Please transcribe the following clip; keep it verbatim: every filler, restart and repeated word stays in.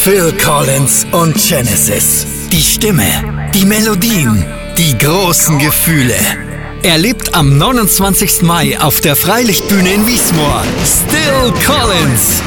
Phil Collins und Genesis. Die Stimme, die Melodien, die großen Gefühle. Er lebt am neunundzwanzigsten Mai auf der Freilichtbühne in Wiesmoor. Still Collins.